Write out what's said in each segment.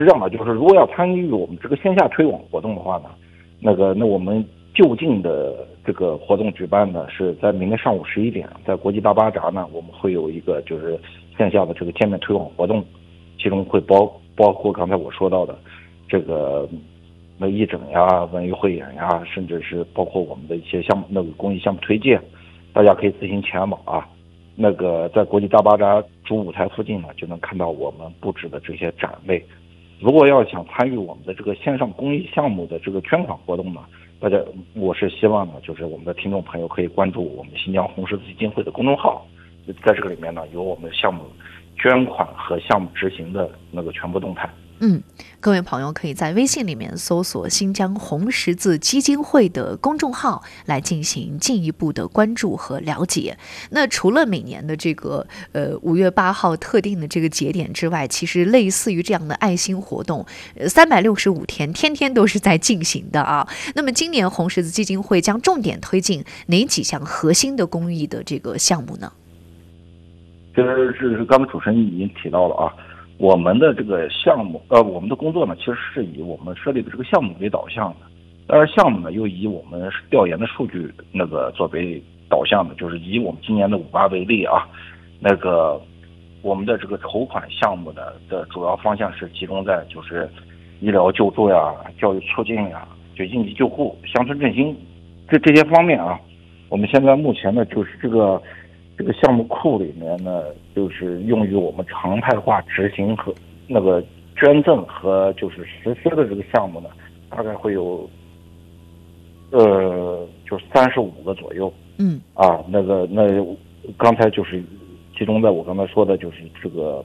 是这样的，就是如果要参与我们这个线下推广活动的话呢，那我们就近的这个活动举办呢是在明天上午11点，在国际大巴闸呢，我们会有一个就是线下的这个见面推广活动，其中会包括刚才我说到的这个义诊呀、文娱汇演呀，甚至是包括我们的一些项目公益项目推荐，大家可以自行前往啊。在国际大巴闸主舞台附近呢，就能看到我们布置的这些展位。如果要想参与我们的这个线上公益项目的这个捐款活动呢，我是希望呢，就是我们的听众朋友可以关注我们新疆红十字基金会的公众号，在这个里面呢，有我们的项目捐款和项目执行的全部动态。 各位朋友可以在微信里面搜索新疆红十字基金会的公众号来进行进一步的关注和了解。那除了每年的这个5月8号特定的这个节点之外，其实类似于这样的爱心活动365天天天都是在进行的啊。那么今年红十字基金会将重点推进哪几项核心的公益的这个项目呢？ 是刚才主持人已经提到了啊，我们的这个项目，我们的工作呢，其实是以我们设立的这个项目为导向的。但是项目呢，又以我们调研的数据作为导向的，就是以我们今年的5·8为例啊，我们的这个筹款项目的主要方向是集中在就是医疗救助呀、教育促进呀、就应急救护、乡村振兴这些方面啊。我们现在目前呢，就是这个项目库里面呢，就是用于我们常态化执行和捐赠和就是实施的这个项目呢，大概会有就是35个左右。刚才就是集中在我刚才说的就是这个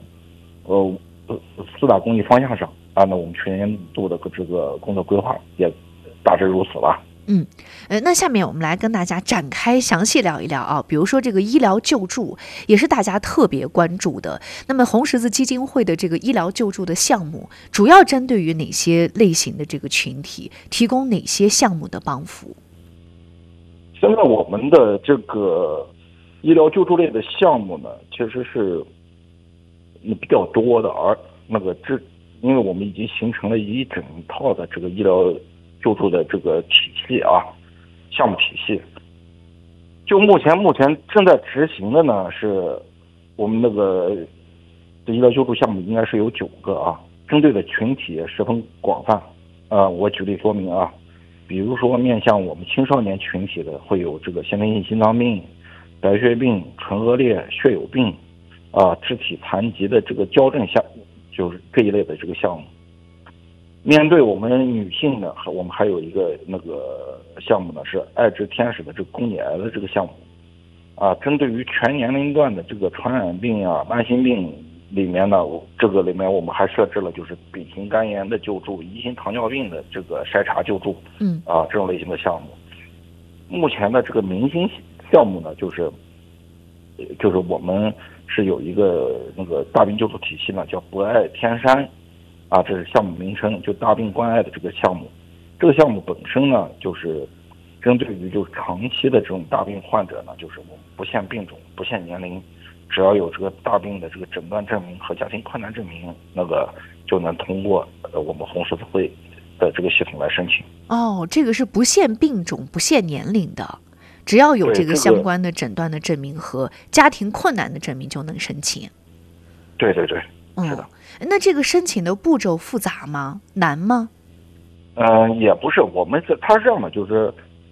4大公益方向上啊，那我们全年度的这个工作规划也大致如此吧。 那下面我们来跟大家展开详细聊一聊啊，比如说这个医疗救助也是大家特别关注的。那么红十字基金会的这个医疗救助的项目，主要针对于哪些类型的这个群体，提供哪些项目的帮扶？ 现在我们的这个医疗救助类的项目呢，其实是比较多的，因为我们已经形成了一整套的这个医疗救助的这个体系啊，项目体系。就目前正在执行的呢，是我们医疗救助项目应该是有9个啊，针对的群体也十分广泛。我举例说明啊，比如说面向我们青少年群体的，会有这个先天性心脏病、白血病、唇腭裂、血友病肢体残疾的这个矫正项，就是这一类的这个项目。面对我们女性呢，我们还有一个项目呢，是爱之天使的这个宫颈癌的这个项目针对于全年龄段的这个传染病慢性病里面呢，我们还设置了就是丙型肝炎的救助、乙型糖尿病的这个筛查救助这种类型的项目。目前的这个明星项目呢，就是我们是有一个大病救助体系呢，叫博爱天山这是项目名称，就大病关爱的这个项目。这个项目本身呢，就是针对于就是长期的这种大病患者呢，就是我们不限病种、不限年龄，只要有这个大病的这个诊断证明和家庭困难证明，就能通过我们红十字会的这个系统来申请。 这个是不限病种、不限年龄的，只要有这个相关的诊断的证明和家庭困难的证明就能申请。 对，是的。 那这个申请的步骤复杂吗？难吗？ 也不是，它是这样的，就是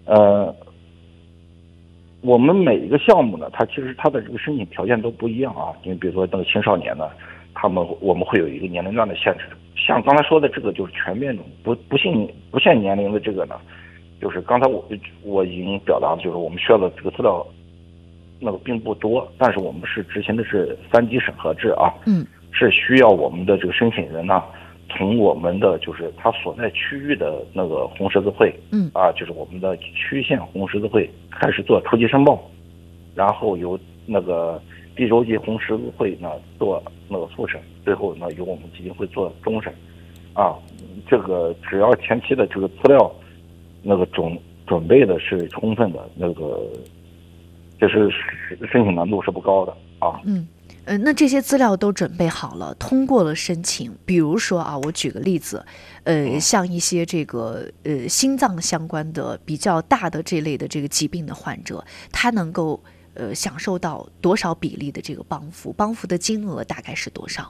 我们每一个项目呢，它其实它的这个申请条件都不一样啊。因为比如说青少年呢，我们会有一个年龄段的限制。像刚才说的这个就是全变种不限年龄的这个呢，就是刚才我已经表达了，就是我们需要的这个资料并不多，但是我们是执行的是3级审核制啊。是需要我们的这个申请人呢，从我们的就是他所在区域的红十字会，就是我们的区县红十字会开始做初级申报，然后由地州级红十字会呢做复审，最后呢由我们基金会做终审。这个只要前期的这个资料准备的是充分的，就是申请难度是不高的啊。 那这些资料都准备好了，通过了申请。比如说啊，我举个例子，像一些这个心脏相关的比较大的这类的这个疾病的患者，他能够享受到多少比例的这个帮扶？帮扶的金额大概是多少？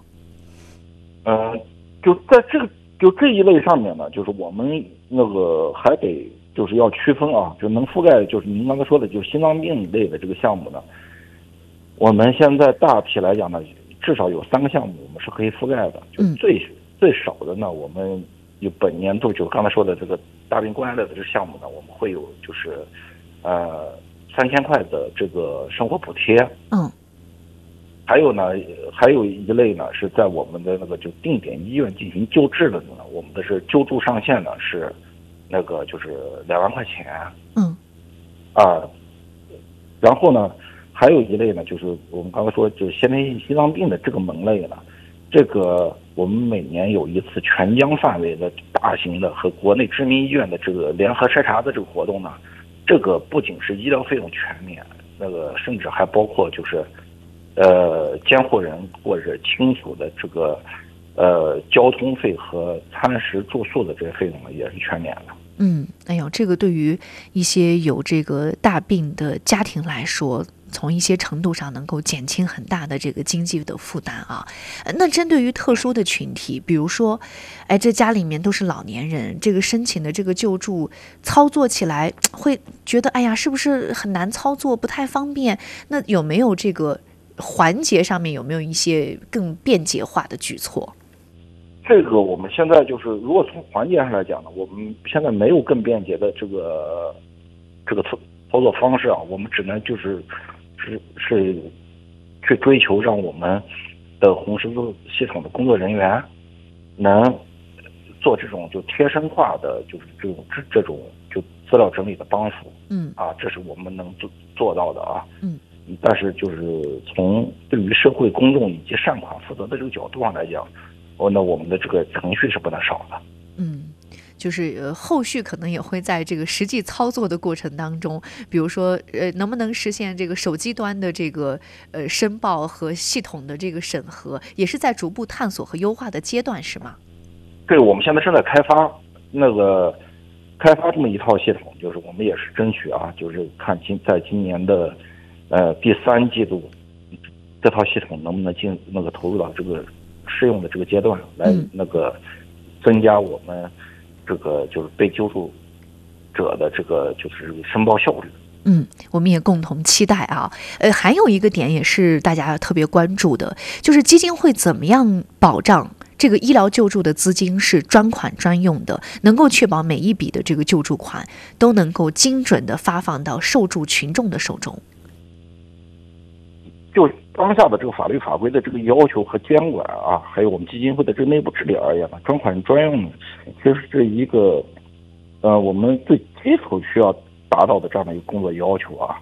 就在这一类上面呢，就是我们那个还得就是要区分啊，就能覆盖就是您刚才说的，就是心脏病类的这个项目呢。我们现在大体来讲呢，至少有3个项目我们是可以覆盖的。就最少的呢，我们有本年度就刚才说的这个大病关爱类的这个项目呢，我们会有就是3000块的这个生活补贴。还有呢，还有一类呢是在我们的那个就定点医院进行救治的呢，我们的是救助上限呢是那个就是2万块钱。然后呢。还有一类呢，就是我们刚才说，就是先天性心脏病的这个门类呢，这个我们每年有一次全疆范围的大型的和国内知名医院的这个联合筛查的这个活动呢，这个不仅是医疗费用全免，那个甚至还包括就是监护人或者亲属的这个交通费和餐食住宿的这些费用呢，也是全免的。 哎呦，这个对于一些有这个大病的家庭来说，从一些程度上能够减轻很大的这个经济的负担啊。那针对于特殊的群体，比如说，这家里面都是老年人，这个申请的这个救助操作起来会觉得，哎呀，是不是很难操作，不太方便？那有没有这个环节上面有没有一些更便捷化的举措？ 这个我们现在就是，如果从环节上来讲呢，我们现在没有更便捷的这个操作方式啊，我们只能就是去追求让我们的红十字系统的工作人员能做这种就贴身化的，就是这种就资料整理的帮扶。这是我们能做到的啊。但是就是从对于社会公众以及善款负责的这个角度上来讲，那我们的这个程序是不能少的。 就是后续可能也会在这个实际操作的过程当中，比如说能不能实现这个手机端的这个申报和系统的这个审核，也是在逐步探索和优化的阶段，是吗？ 对，我们现在正在开发这么一套系统，就是我们也是争取啊，就是看在今年的第3季度，这套系统能不能投入到这个试用的这个阶段，来增加我们这个就是被救助者的这个就是申报效率。 我们也共同期待啊。还有一个点也是大家特别关注的，就是基金会怎么样保障这个医疗救助的资金是专款专用的，能够确保每一笔的这个救助款都能够精准的发放到受助群众的手中。 就当下的这个法律法规的这个要求和监管啊，还有我们基金会的这个内部治理而言呢，专款专用呢，其实是一个我们最基础需要达到的这样的一个工作要求啊。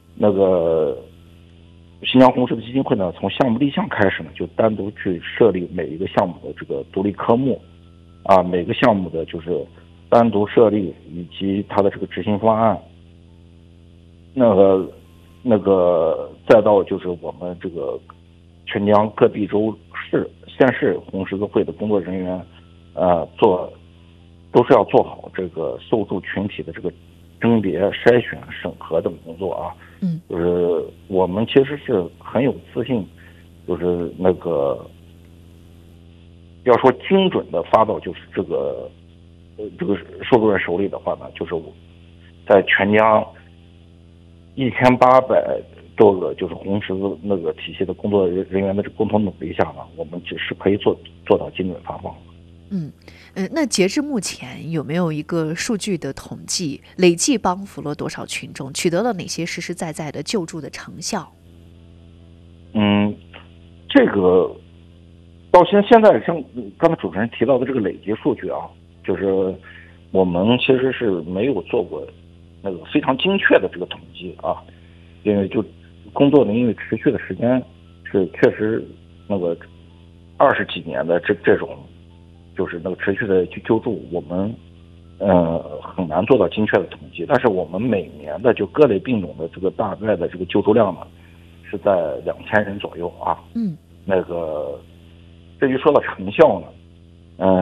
新疆红十字基金会呢，从项目立项开始呢，就单独去设立每一个项目的这个独立科目啊，每个项目的就是单独设立以及它的这个执行方案。再到就是我们这个全疆各地州县市红十字会的工作人员，都是要做好这个受助群体的这个甄别、筛选、审核等工作啊。就是我们其实是很有自信，就是要说精准的发到就是这个受助人手里的话呢，就是在全疆1800多个就是红十字体系的工作人员的这共同努力下呢，我们是可以做到精准发放。 那截至目前有没有一个数据的统计，累计帮扶了多少群众，取得了哪些实实在在的救助的成效？ 这个到现在像刚才主持人提到的这个累计数据啊，就是我们其实是没有做过非常精确的这个统计啊，因为就工作因为持续的时间是确实20几年的这种就是持续的去救助，我们很难做到精确的统计。但是我们每年的就各类病种的这个大概的这个救助量呢， 是在2000人左右啊。 嗯， 那个至于说到成效呢，